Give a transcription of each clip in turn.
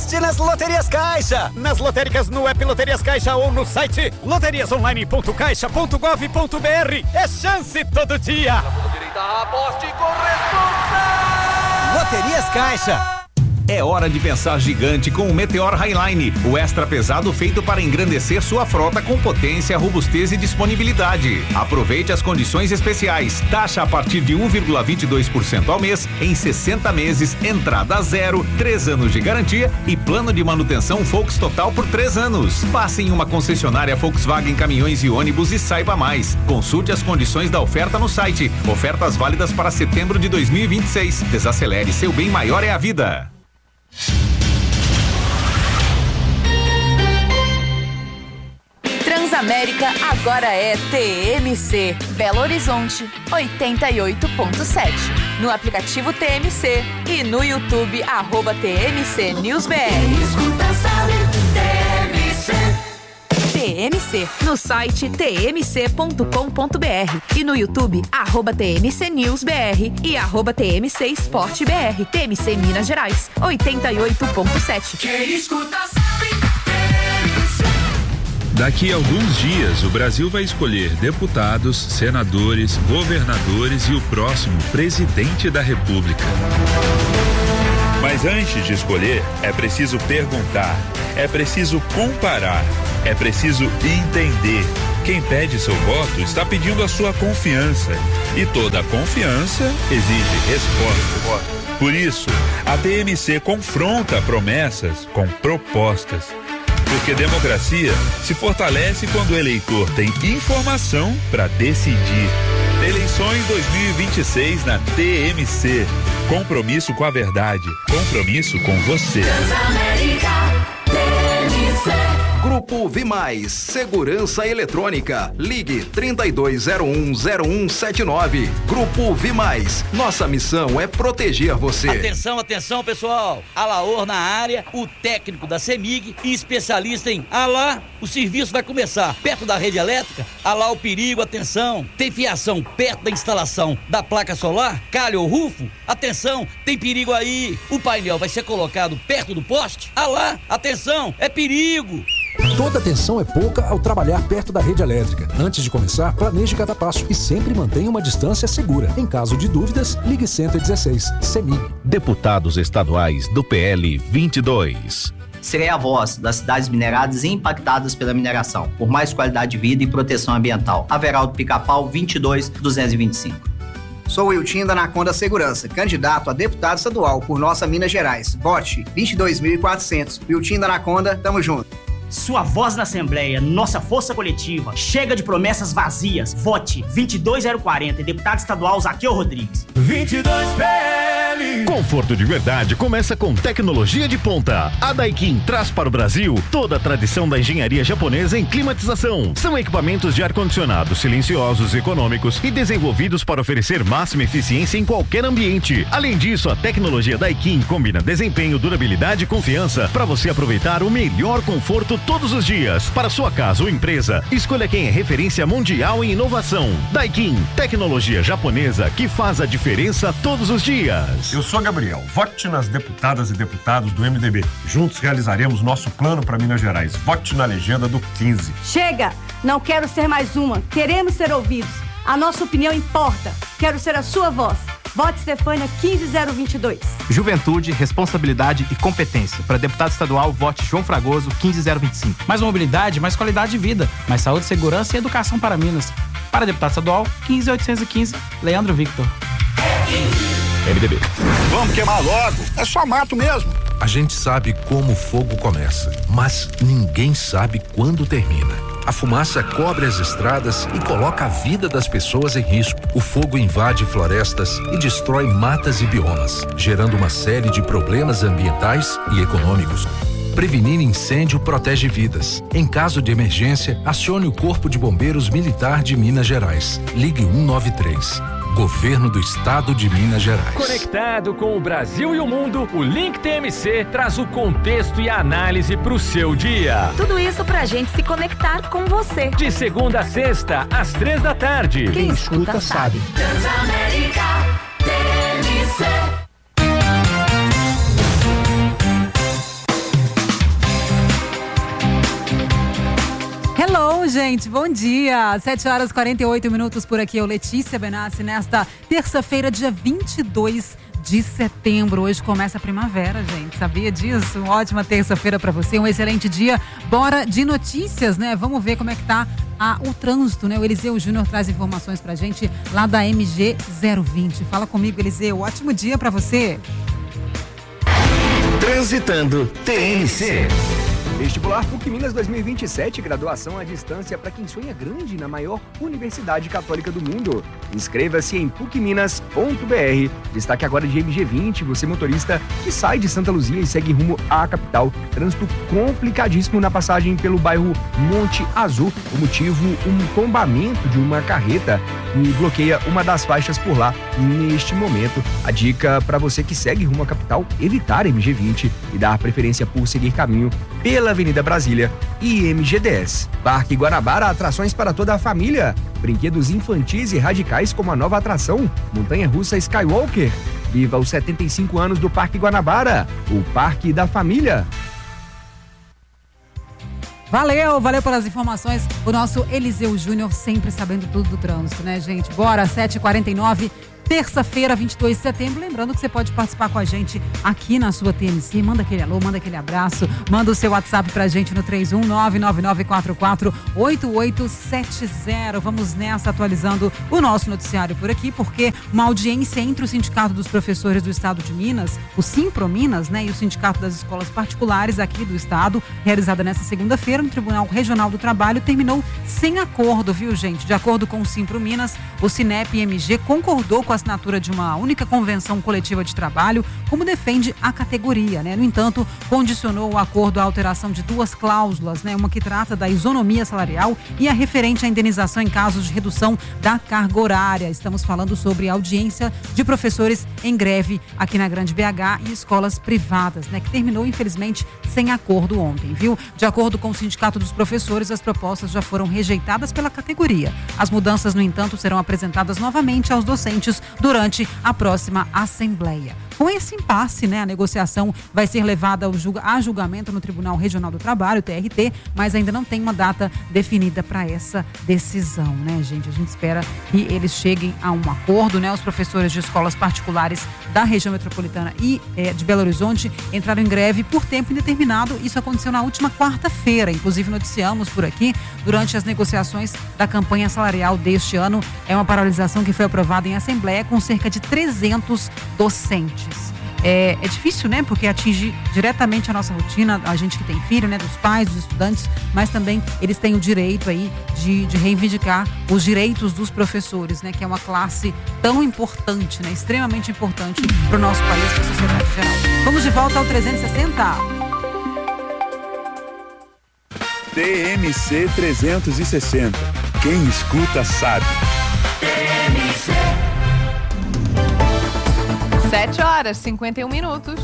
Aposte nas Loterias Caixa. Nas lotéricas no app Loterias Caixa ou no site loteriasonline.caixa.gov.br. É chance todo dia. Aposte com responsa. Loterias Caixa. É hora de pensar gigante com o Meteor Highline, o extra pesado feito para engrandecer sua frota com potência, robustez e disponibilidade. Aproveite as condições especiais. Taxa a partir de 1,22% ao mês, em 60 meses, entrada zero, 3 anos de garantia e plano de manutenção Volks Total por 3 anos. Passe em uma concessionária Volkswagen Caminhões e Ônibus e saiba mais. Consulte as condições da oferta no site. Ofertas válidas para setembro de 2026. Desacelere, seu bem maior é a vida. Transamérica agora é TMC, Belo Horizonte 88.7. No aplicativo TMC e no YouTube @TMC NewsBR. TMC, no site tmc.com.br e no YouTube @TMC NewsBR e @TMC SportBR. TMC Minas Gerais 88.7. Quem escuta sabe. Daqui a alguns dias, o Brasil vai escolher deputados, senadores, governadores e o próximo presidente da República. Mas antes de escolher, é preciso perguntar, é preciso comparar, é preciso entender. Quem pede seu voto está pedindo a sua confiança. E toda confiança exige resposta. Por isso, a TMC confronta promessas com propostas. Porque democracia se fortalece quando o eleitor tem informação para decidir. Eleições 2026 na TMC. Compromisso com a verdade. Compromisso com você. Transamérica, TMC. Grupo Vimais, Segurança Eletrônica. Ligue 32010179. Grupo Vimais. Nossa missão é proteger você. Atenção, atenção, pessoal. Alaor na área, o técnico da CEMIG e especialista em Alá. O serviço vai começar perto da rede elétrica. Alá o perigo, atenção. Tem fiação perto da instalação da placa solar? Calha ou rufo? Atenção, tem perigo aí. O painel vai ser colocado perto do poste? Alá, atenção, é perigo. Toda atenção é pouca ao trabalhar perto da rede elétrica. Antes de começar, planeje cada passo e sempre mantenha uma distância segura. Em caso de dúvidas, ligue 116. CEMIG. Deputados estaduais do PL 22. Serei a voz das cidades mineradas e impactadas pela mineração, por mais qualidade de vida e proteção ambiental. Averaldo Pica-Pau 22225. Sou Wiltinho da Anaconda Segurança, candidato a deputado estadual por nossa Minas Gerais. Vote 22.400. Wiltinho da Anaconda, tamo junto. Sua voz na Assembleia, nossa força coletiva. Chega de promessas vazias. Vote 22040. Deputado estadual Zaqueu Rodrigues. 22PL. Conforto de verdade começa com tecnologia de ponta. A Daikin traz para o Brasil toda a tradição da engenharia japonesa em climatização. São equipamentos de ar-condicionado silenciosos, econômicos e desenvolvidos para oferecer máxima eficiência em qualquer ambiente. Além disso, a tecnologia Daikin combina desempenho, durabilidade e confiança para você aproveitar o melhor conforto todos os dias. Para sua casa ou empresa, escolha quem é referência mundial em inovação. Daikin, tecnologia japonesa que faz a diferença todos os dias. Eu sou Gabriel. Vote nas deputadas e deputados do MDB. Juntos realizaremos nosso plano para Minas Gerais. Vote na legenda do 15. Chega! Não quero ser mais uma. Queremos ser ouvidos. A nossa opinião importa. Quero ser a sua voz. Vote Stefânia 15022. Juventude, responsabilidade e competência. Para deputado estadual, vote João Fragoso 15025. Mais mobilidade, mais qualidade de vida, mais saúde, segurança e educação para Minas. Para deputado estadual, 15815, Leandro Victor. MDB. Vamos queimar logo. É só mato mesmo. A gente sabe como o fogo começa, mas ninguém sabe quando termina. A fumaça cobre as estradas e coloca a vida das pessoas em risco. O fogo invade florestas e destrói matas e biomas, gerando uma série de problemas ambientais e econômicos. Prevenir incêndio protege vidas. Em caso de emergência, acione o Corpo de Bombeiros Militar de Minas Gerais. Ligue 193. Governo do Estado de Minas Gerais. Conectado com o Brasil e o mundo, o Link TMC traz o contexto e a análise para o seu dia. Tudo isso pra gente se conectar com você. De segunda a sexta, às 3 da tarde. Quem escuta sabe. Transamérica, TMC. gente, bom dia. 7h48 por aqui. Eu, Letícia Benassi, nesta terça-feira, dia 22 de setembro. Hoje começa a primavera, gente. Sabia disso? Uma ótima terça-feira para você, um excelente dia. Bora de notícias, né? Vamos ver como é que tá o trânsito, né? O Eliseu Júnior traz informações pra gente lá da MG 020. Fala comigo, Eliseu. Ótimo dia para você. Transitando TNC. Vestibular PUC Minas 2027, graduação à distância para quem sonha grande na maior universidade católica do mundo. Inscreva-se em pucminas.br. Destaque agora de MG20, você motorista que sai de Santa Luzia e segue rumo à capital. Trânsito complicadíssimo na passagem pelo bairro Monte Azul. O motivo, um tombamento de uma carreta que bloqueia uma das faixas por lá neste momento. A dica para você que segue rumo à capital, evitar MG20 e dar preferência por seguir caminho pela Avenida Brasília e MG10. Parque Guanabara, atrações para toda a família. Brinquedos infantis e radicais como a nova atração Montanha-russa Skywalker. Viva os 75 anos do Parque Guanabara, o Parque da Família. Valeu pelas informações. O nosso Eliseu Júnior sempre sabendo tudo do trânsito, né, gente? Bora, 7h49. Terça-feira, 22 de setembro. Lembrando que você pode participar com a gente aqui na sua TNC. Manda aquele alô, manda aquele abraço. Manda o seu WhatsApp pra gente no 31999448870. Vamos nessa, atualizando o nosso noticiário por aqui, porque uma audiência entre o Sindicato dos Professores do Estado de Minas, o Simprominas, né, e o Sindicato das Escolas Particulares aqui do Estado, realizada nesta segunda-feira no Tribunal Regional do Trabalho, terminou sem acordo, viu, gente? De acordo com o Simprominas, o Sinep-MG concordou com a assinatura de uma única convenção coletiva de trabalho, como defende a categoria, né? No entanto, condicionou o acordo à alteração de duas cláusulas, né? Uma que trata da isonomia salarial e a referente à indenização em casos de redução da carga horária. Estamos falando sobre a audiência de professores em greve aqui na Grande BH e escolas privadas, né? Que terminou, infelizmente, sem acordo ontem, viu? De acordo com o Sindicato dos Professores, as propostas já foram rejeitadas pela categoria. As mudanças, no entanto, serão apresentadas novamente aos docentes durante a próxima assembleia. Com esse impasse, né, a negociação vai ser levada a julgamento no Tribunal Regional do Trabalho, TRT, mas ainda não tem uma data definida para essa decisão, né, gente? A gente espera que eles cheguem a um acordo, né? Os professores de escolas particulares da região metropolitana e de Belo Horizonte entraram em greve por tempo indeterminado. Isso aconteceu na última quarta-feira. Inclusive, noticiamos por aqui, durante as negociações da campanha salarial deste ano. É uma paralisação que foi aprovada em assembleia com cerca de 300 docentes. É difícil, né? Porque atinge diretamente a nossa rotina, a gente que tem filho, né? Dos pais, dos estudantes, mas também eles têm o direito aí de reivindicar os direitos dos professores, né? Que é uma classe tão importante, né? Extremamente importante para o nosso país, para a sociedade em geral. Vamos de volta ao 360. TMC 360. Quem escuta sabe. 7h51.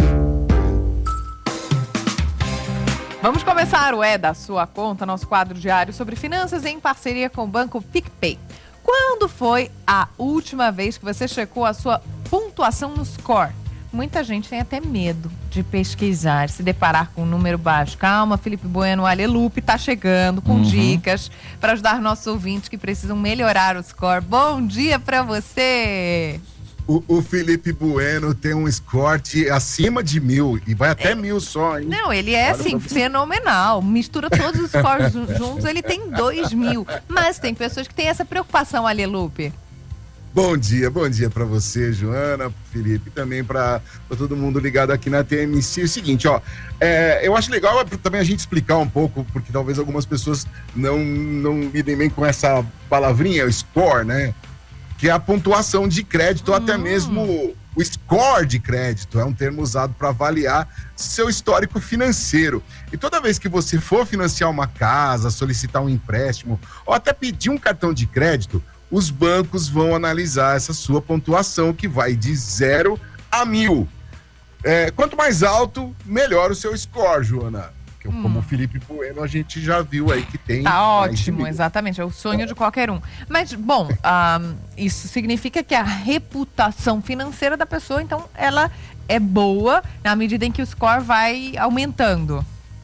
Vamos começar o da sua conta, nosso quadro diário sobre finanças em parceria com o Banco PicPay. Quando foi a última vez que você checou a sua pontuação no score? Muita gente tem até medo de pesquisar, se deparar com um número baixo. Calma, Felipe Bueno, o Alelupe está chegando com dicas para ajudar nossos ouvintes que precisam melhorar o score. Bom dia para você! O Felipe Bueno tem um score acima de 1000 e vai até 1000 só, hein? Não, ele é assim, fenomenal. Mistura todos os scores juntos, ele tem 2000. Mas tem pessoas que têm essa preocupação, Alelupe. Bom dia para você, Joana, Felipe, e também para todo mundo ligado aqui na TMC. É o seguinte, ó, eu acho legal também a gente explicar um pouco, porque talvez algumas pessoas não lidem bem com essa palavrinha, o score, né? Que é a pontuação de crédito, ou até mesmo o score de crédito. É um termo usado para avaliar seu histórico financeiro. E toda vez que você for financiar uma casa, solicitar um empréstimo, ou até pedir um cartão de crédito, os bancos vão analisar essa sua pontuação, que vai de 0 a 1000. Quanto mais alto, melhor o seu score, Joana. Como o Felipe Bueno, a gente já viu aí que tem... Tá ótimo, exatamente, é o sonho de qualquer um. Mas, bom, isso significa que a reputação financeira da pessoa, então, ela é boa na medida em que o score vai aumentando.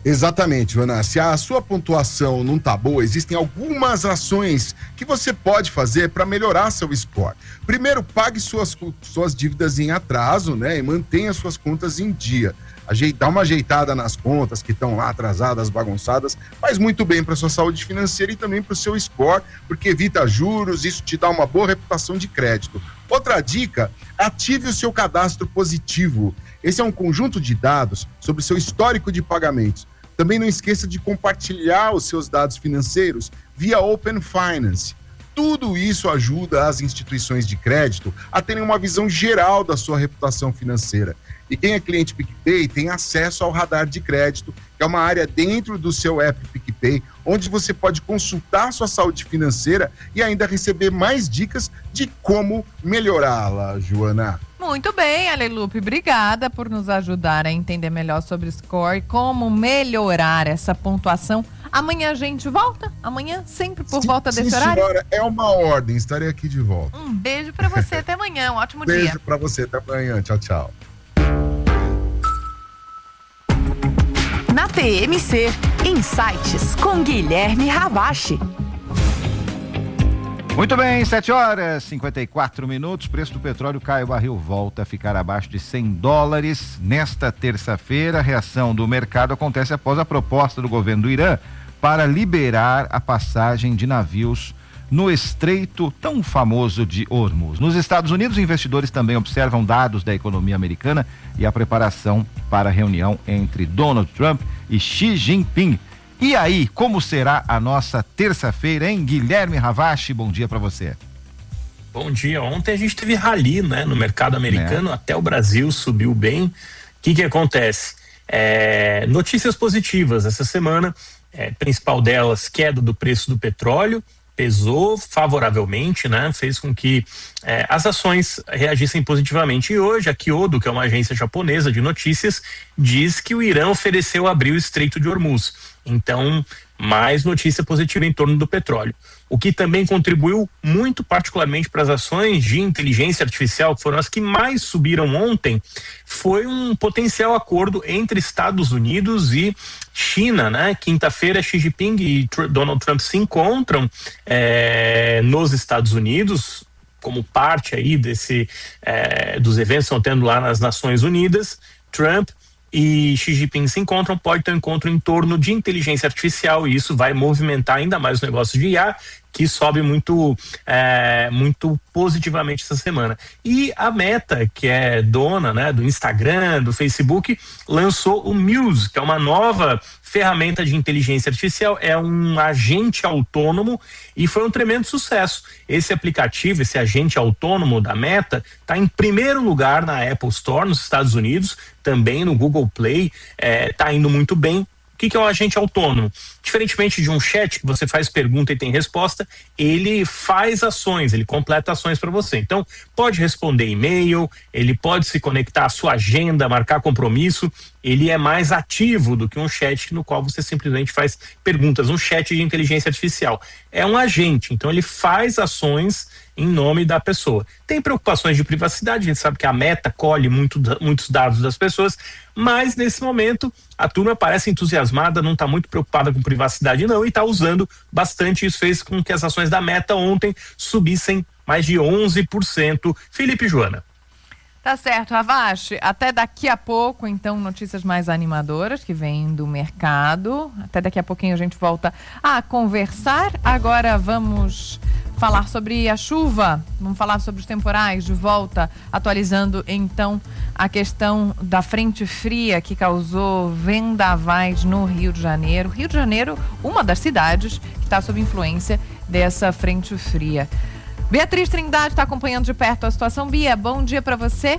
Exatamente, Joana. Se a sua pontuação não tá boa, existem algumas ações que você pode fazer para melhorar seu score. Primeiro, pague suas dívidas em atraso, né? E mantenha suas contas em dia. Dá uma ajeitada nas contas que estão lá atrasadas, bagunçadas, faz muito bem para sua saúde financeira e também para o seu score, porque evita juros, isso te dá uma boa reputação de crédito. Outra dica, ative o seu cadastro positivo. Esse é um conjunto de dados sobre o seu histórico de pagamentos. Também não esqueça de compartilhar os seus dados financeiros via Open Finance. Tudo isso ajuda as instituições de crédito a terem uma visão geral da sua reputação financeira. E quem é cliente PicPay tem acesso ao radar de crédito, que é uma área dentro do seu app PicPay, onde você pode consultar sua saúde financeira e ainda receber mais dicas de como melhorá-la, Joana. Muito bem, Alelupe, obrigada por nos ajudar a entender melhor sobre o score e como melhorar essa pontuação. Amanhã a gente volta? Amanhã, sempre por volta desse horário? Senhora, é uma ordem, estarei aqui de volta. Um beijo pra você, até amanhã, um ótimo dia. Beijo pra você, até amanhã, tchau, tchau. Na TMC, Insights com Guilherme Ravache. Muito bem, 7h54, preço do petróleo cai, o barril volta a ficar abaixo de $100. Nesta terça-feira, a reação do mercado acontece após a proposta do governo do Irã para liberar a passagem de navios no estreito tão famoso de Hormuz. Nos Estados Unidos, investidores também observam dados da economia americana e a preparação para a reunião entre Donald Trump e Xi Jinping. E aí, como será a nossa terça-feira, hein? Guilherme Ravache, bom dia para você. Bom dia. Ontem a gente teve rally, né, no mercado americano, até o Brasil subiu bem. O que acontece? Notícias positivas essa semana, principal delas, queda do preço do petróleo, pesou favoravelmente, né? Fez com que as ações reagissem positivamente. E hoje a Kyodo, que é uma agência japonesa de notícias, diz que o Irã ofereceu abrir o Estreito de Hormuz. Então, mais notícia positiva em torno do petróleo. O que também contribuiu muito particularmente para as ações de inteligência artificial, que foram as que mais subiram ontem, foi um potencial acordo entre Estados Unidos e China, né? Quinta-feira, Xi Jinping e Donald Trump se encontram nos Estados Unidos, como parte aí dos eventos que estão tendo lá nas Nações Unidas. Trump e Xi Jinping se encontram, pode ter um encontro em torno de inteligência artificial, e isso vai movimentar ainda mais os negócios de IA, que sobe muito positivamente essa semana. E a Meta, que é dona, né, do Instagram, do Facebook, lançou o Muse, que é uma nova ferramenta de inteligência artificial, é um agente autônomo e foi um tremendo sucesso. Esse aplicativo, esse agente autônomo da Meta, está em primeiro lugar na Apple Store nos Estados Unidos, também no Google Play, está indo muito bem. O que é um agente autônomo? Diferentemente de um chat que você faz pergunta e tem resposta, ele faz ações, ele completa ações para você. Então, pode responder e-mail, ele pode se conectar à sua agenda, marcar compromisso. Ele é mais ativo do que um chat no qual você simplesmente faz perguntas. Um chat de inteligência artificial é um agente, então ele faz ações em nome da pessoa. Tem preocupações de privacidade, a gente sabe que a Meta colhe muitos dados das pessoas, mas nesse momento a turma parece entusiasmada, não está muito preocupada com privacidade não, e está usando bastante. Isso fez com que as ações da Meta ontem subissem mais de 11%. Felipe e Joana. Tá certo, Ravache. Até daqui a pouco, então, notícias mais animadoras que vêm do mercado. Até daqui a pouquinho a gente volta a conversar. Agora vamos falar sobre a chuva, vamos falar sobre os temporais de volta, atualizando então a questão da frente fria que causou vendavais no Rio de Janeiro. Rio de Janeiro, uma das cidades que está sob influência dessa frente fria. Beatriz Trindade está acompanhando de perto a situação. Bia, bom dia para você.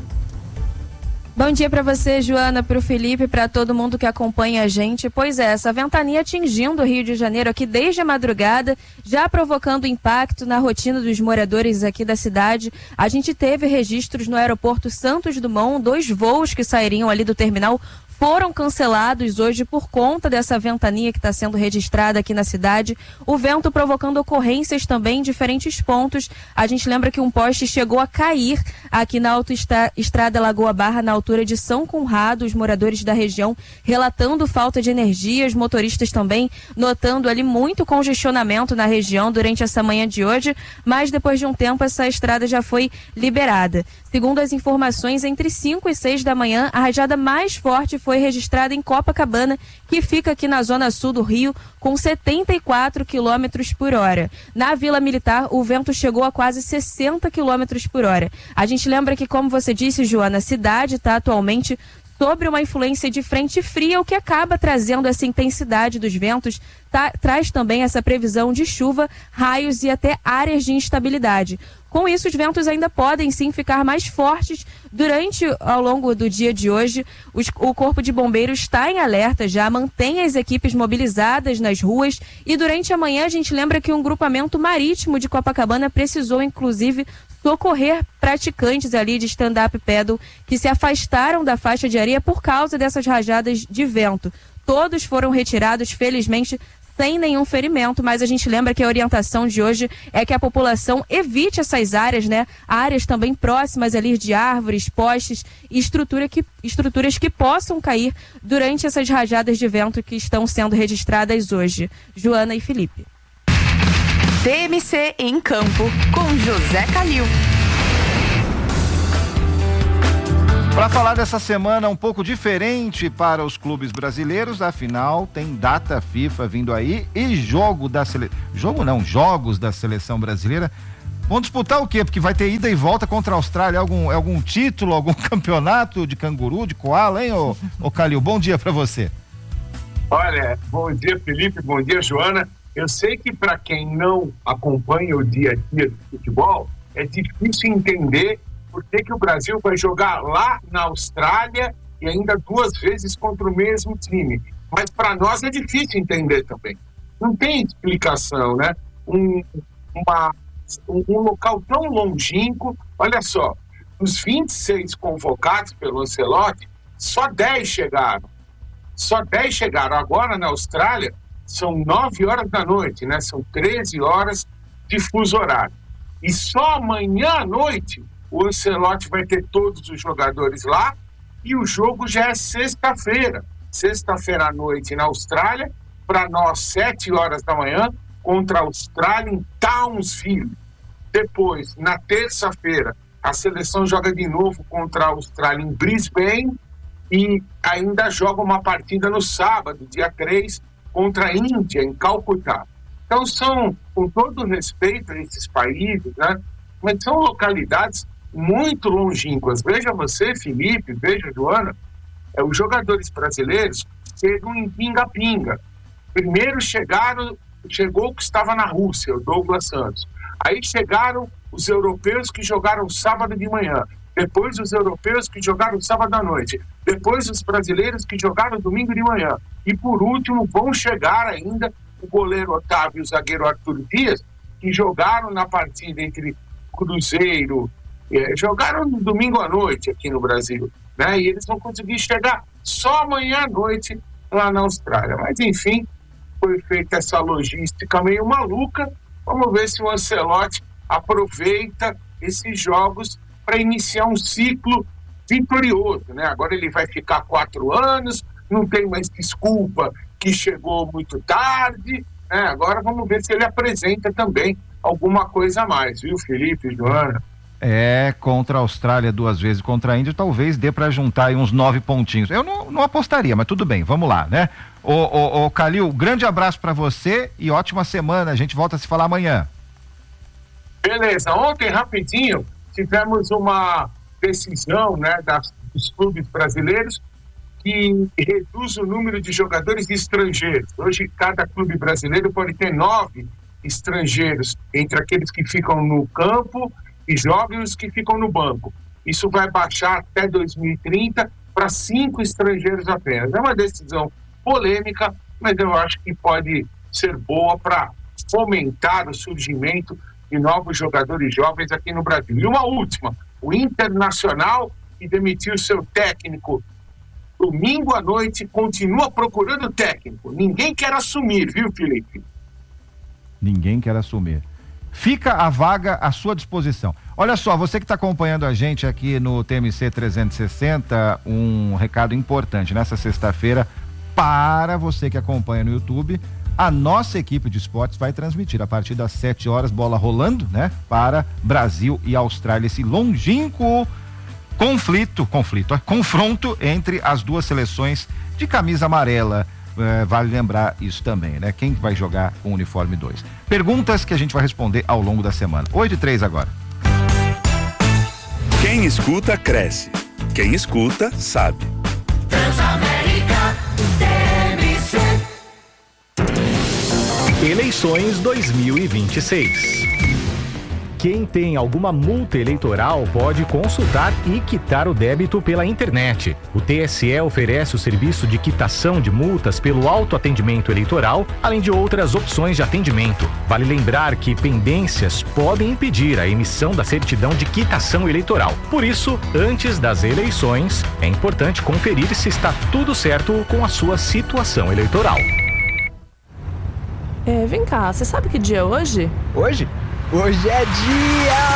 Bom dia para você, Joana, para o Felipe, para todo mundo que acompanha a gente. Pois é, essa ventania atingindo o Rio de Janeiro aqui desde a madrugada, já provocando impacto na rotina dos moradores aqui da cidade. A gente teve registros no aeroporto Santos Dumont, 2 voos que sairiam ali do terminal foram cancelados hoje por conta dessa ventania que está sendo registrada aqui na cidade. O vento provocando ocorrências também em diferentes pontos. A gente lembra que um poste chegou a cair aqui na autoestrada Lagoa Barra, na altura de São Conrado. Os moradores da região relatando falta de energia, os motoristas também notando ali muito congestionamento na região durante essa manhã de hoje, mas depois de um tempo essa estrada já foi liberada. Segundo as informações, entre 5 e 6 da manhã, a rajada mais forte foi registrada em Copacabana, que fica aqui na zona sul do Rio, com 74 km por hora. Na Vila Militar, o vento chegou a quase 60 km por hora. A gente lembra que, como você disse, Joana, a cidade está atualmente sobre uma influência de frente fria, o que acaba trazendo essa intensidade dos ventos, traz também essa previsão de chuva, raios e até áreas de instabilidade. Com isso, os ventos ainda podem sim ficar mais fortes ao longo do dia de hoje. O Corpo de Bombeiros está em alerta já, mantém as equipes mobilizadas nas ruas e durante a manhã a gente lembra que um grupamento marítimo de Copacabana precisou inclusive socorrer praticantes ali de stand-up paddle que se afastaram da faixa de areia por causa dessas rajadas de vento. Todos foram retirados, felizmente, sem nenhum ferimento, mas a gente lembra que a orientação de hoje é que a população evite essas áreas, né? Áreas também próximas ali de árvores, postes e estruturas que possam cair durante essas rajadas de vento que estão sendo registradas hoje. Joana e Felipe. TMC em campo, com José Calil. Para falar dessa semana um pouco diferente para os clubes brasileiros, afinal tem data FIFA vindo aí e jogos da seleção brasileira. Vão disputar o quê? Porque vai ter ida e volta contra a Austrália, algum título, algum campeonato de canguru, de koala, hein, ô Calil? Bom dia para você. Olha, bom dia, Felipe, bom dia, Joana. Eu sei que para quem não acompanha o dia a dia do futebol, é difícil entender por que o Brasil vai jogar lá na Austrália e ainda 2 vezes contra o mesmo time. Mas para nós é difícil entender também. Não tem explicação, né? Um local tão longínquo, olha só, dos 26 convocados pelo Ancelotti, só 10 chegaram. Só 10 chegaram. Agora na Austrália são 9 horas da noite, né? São 13 horas de fuso horário. E só amanhã à noite o Ancelotti vai ter todos os jogadores lá e o jogo já é sexta-feira. Sexta-feira à noite na Austrália, para nós 7 horas da manhã, contra a Austrália em Townsville. Depois, na terça-feira, a seleção joga de novo contra a Austrália em Brisbane e ainda joga uma partida no sábado, dia 3, contra a Índia, em Calcutá. Então são, com todo respeito a esses países, né, mas são localidades muito longínquas. Veja você, Felipe, veja, Joana, os jogadores brasileiros chegam em pinga-pinga. Primeiro chegou o que estava na Rússia, o Douglas Santos. Aí chegaram os europeus que jogaram sábado de manhã. Depois os europeus que jogaram sábado à noite. Depois os brasileiros que jogaram domingo de manhã. E por último vão chegar ainda o goleiro Otávio e o zagueiro Arthur Dias, que jogaram na partida entre Cruzeiro, jogaram no domingo à noite aqui no Brasil, né? E eles vão conseguir chegar só amanhã à noite lá na Austrália. Mas enfim, foi feita essa logística meio maluca. Vamos ver se o Ancelotti aproveita esses jogos para iniciar um ciclo vitorioso, né? Agora ele vai ficar 4 anos, não tem mais desculpa que chegou muito tarde, né? Agora vamos ver se ele apresenta também alguma coisa a mais, viu, Felipe e Joana? Contra a Austrália 2 vezes, contra a Índia, talvez dê para juntar aí uns 9 pontinhos. Eu não apostaria, mas tudo bem, vamos lá, né? Ô Calil, grande abraço para você e ótima semana, a gente volta a se falar amanhã. Beleza, ontem, rapidinho, tivemos uma decisão, né, dos clubes brasileiros que reduz o número de jogadores estrangeiros. Hoje, cada clube brasileiro pode ter 9 estrangeiros, entre aqueles que ficam no campo e jogam e os que ficam no banco. Isso vai baixar até 2030 para 5 estrangeiros apenas. É uma decisão polêmica, mas eu acho que pode ser boa para fomentar o surgimento de novos jogadores jovens aqui no Brasil. E uma última, o Internacional, que demitiu seu técnico Domingo à noite continua procurando técnico. Ninguém quer assumir, viu, Felipe? Ninguém quer assumir. Fica a vaga à sua disposição. Olha só, você que está acompanhando a gente aqui no TMC 360, um recado importante. Nessa sexta-feira, para você que acompanha no YouTube, a nossa equipe de esportes vai transmitir a partir das 7 horas, bola rolando, né? Para Brasil e Austrália, esse longínquo confronto entre as duas seleções de camisa amarela. Vale lembrar isso também, né? Quem vai jogar com o uniforme 2? Perguntas que a gente vai responder ao longo da semana. 8h03 agora. Quem escuta, cresce. Quem escuta, sabe. Transamérica TMC. Eleições 2026. Quem tem alguma multa eleitoral pode consultar e quitar o débito pela internet. O TSE oferece o serviço de quitação de multas pelo autoatendimento eleitoral, além de outras opções de atendimento. Vale lembrar que pendências podem impedir a emissão da certidão de quitação eleitoral. Por isso, antes das eleições, é importante conferir se está tudo certo com a sua situação eleitoral. Vem cá, você sabe que dia é hoje? Hoje? Hoje é dia